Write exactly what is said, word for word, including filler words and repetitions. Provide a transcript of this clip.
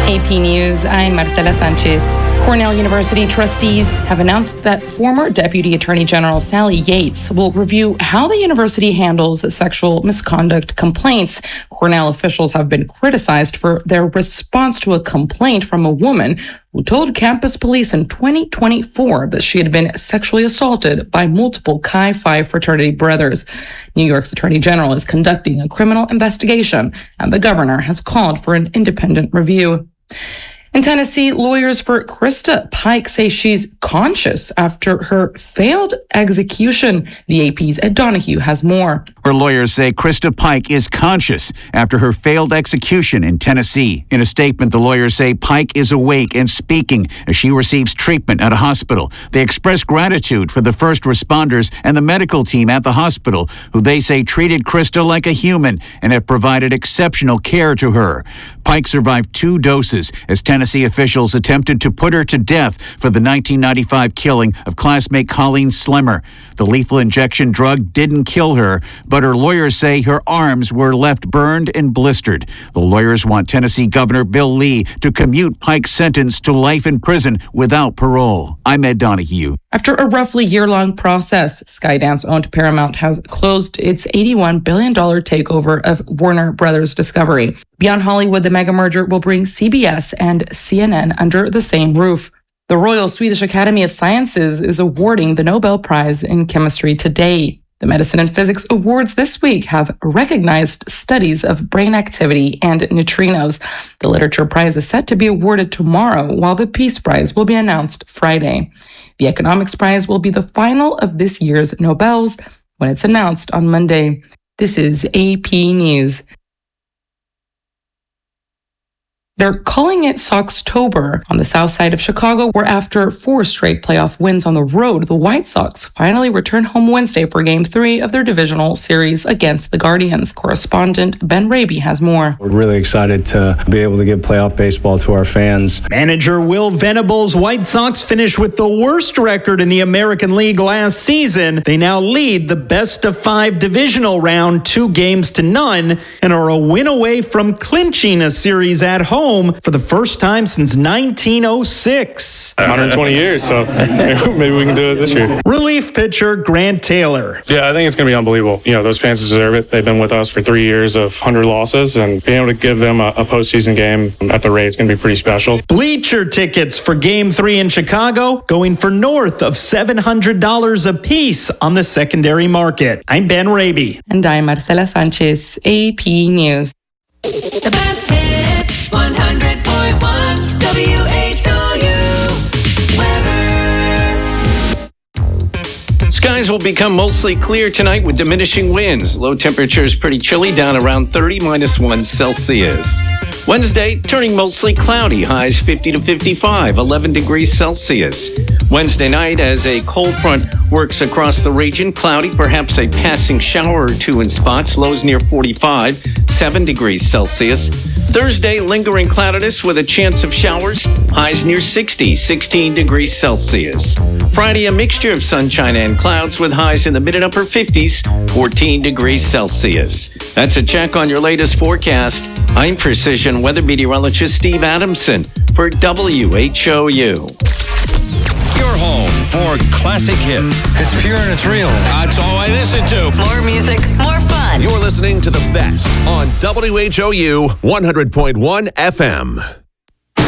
A P News, I'm Marcela Sanchez. Cornell University trustees have announced that former Deputy Attorney General Sally Yates will review how the university handles sexual misconduct complaints. Cornell officials have been criticized for their response to a complaint from a woman who told campus police in twenty twenty-four that she had been sexually assaulted by multiple Chi Phi fraternity brothers. New York's Attorney General is conducting a criminal investigation, and the governor has called for an independent review. In Tennessee, lawyers for Krista Pike say she's conscious after her failed execution. The A P's Ed Donahue has more. Her lawyers say Krista Pike is conscious after her failed execution in Tennessee. In a statement, the lawyers say Pike is awake and speaking as she receives treatment at a hospital. They express gratitude for the first responders and the medical team at the hospital, who they say treated Krista like a human and have provided exceptional care to her. Pike survived two doses as Tennessee officials attempted to put her to death for the nineteen ninety-five killing of classmate Colleen Slemmer. The lethal injection drug didn't kill her, but her lawyers say her arms were left burned and blistered. The lawyers want Tennessee Governor Bill Lee to commute Pike's sentence to life in prison without parole. I'm Ed Donahue. After a roughly year-long process, Skydance-owned Paramount has closed its eighty-one billion dollars takeover of Warner Brothers Discovery. Beyond Hollywood, the mega merger will bring C B S and C N N under the same roof. The Royal Swedish Academy of Sciences is awarding the Nobel Prize in Chemistry today. The Medicine and Physics Awards this week have recognized studies of brain activity and neutrinos. The Literature Prize is set to be awarded tomorrow, while the Peace Prize will be announced Friday. The Economics Prize will be the final of this year's Nobels when it's announced on Monday. This is A P News. They're calling it Soxtober on the south side of Chicago, where after four straight playoff wins on the road, the White Sox finally return home Wednesday for Game three of their divisional series against the Guardians. Correspondent Ben Raby has more. We're really excited to be able to give playoff baseball to our fans. Manager Will Venable's White Sox finished with the worst record in the American League last season. They now lead the best of five divisional round, two games to none, and are a win away from clinching a series at home for the first time since nineteen oh six. one hundred twenty years, so maybe we can do it this year. Relief pitcher Grant Taylor. Yeah, I think it's going to be unbelievable. You know, those fans deserve it. They've been with us for three years of one hundred losses, and being able to give them a, a postseason game at the Rays is going to be pretty special. Bleacher tickets for Game three in Chicago going for north of seven hundred dollars a piece on the secondary market. I'm Ben Raby. And I'm Marcela Sanchez, A P News. The best hits, one hundred point one W H O U weather. Skies will become mostly clear tonight with diminishing winds. Low temperatures pretty chilly, down around thirty, minus one Celsius. Wednesday, turning mostly cloudy, highs fifty to fifty-five, eleven degrees Celsius. Wednesday night, as a cold front works across the region, cloudy, perhaps a passing shower or two in spots, lows near forty-five, seven degrees Celsius. Thursday, lingering cloudiness with a chance of showers, highs near sixty, sixteen degrees Celsius. Friday, a mixture of sunshine and clouds with highs in the mid and upper fifties, fourteen degrees Celsius. That's a check on your latest forecast. I'm Precision Weather Meteorologist Steve Adamson for W H O U. Your home for classic hits. It's pure and it's real. That's all I listen to. More music, more fun. You're listening to the best on W H O U one hundred point one F M.